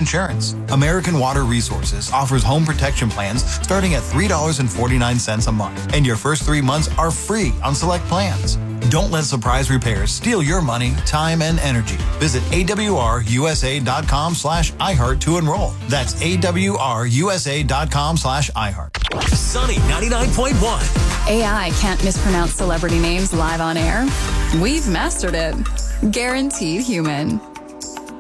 insurance. American Water Resources offers home protection plans starting at $3.49 a month, and your first 3 months are free on select plans. Don't let surprise repairs steal your money, time, and energy. Visit awrusa.com/iHeart to enroll. That's awrusa.com/iHeart. Sunny 99.1. AI can't mispronounce celebrity names live on air. We've mastered it. Guaranteed Human.